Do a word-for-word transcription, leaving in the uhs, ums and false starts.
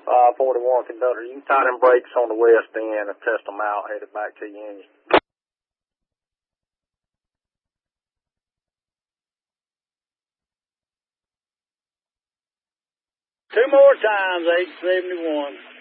five forty-one conductor. You can tie them brakes on the west end and test them out, headed back to your engine. Two more times, eight seventy-one.